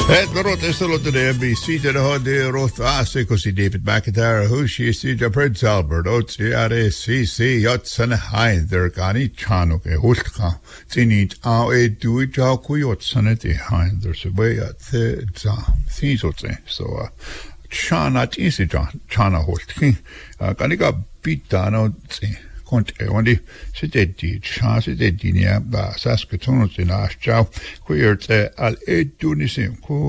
Dorot Estelot de NBC de Hode Rothase così David McIntyre who she si ja Prince Albert otsiare si yotsan hinder gani chano ke hulka tinit a e du ja kuyotsan de hinder so way at the so chana tisi chana hulki kanika pitano Conte, quando si dedica a Saskatoon, si nasce, qui al edunisimo.